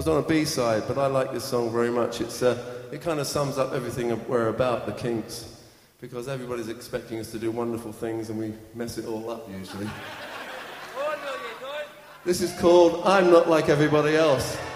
was on a B-side, but I like this song very much. It kind of sums up everything we're about, the Kinks, because everybody's expecting us to do wonderful things and we mess it all up usually. This is called I'm Not Like Everybody Else.